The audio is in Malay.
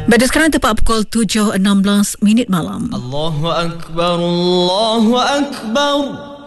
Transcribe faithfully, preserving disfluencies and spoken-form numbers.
Pada sekarang tepat pukul tujuh enam belas minit malam. Allahu Akbar, Allahu Akbar.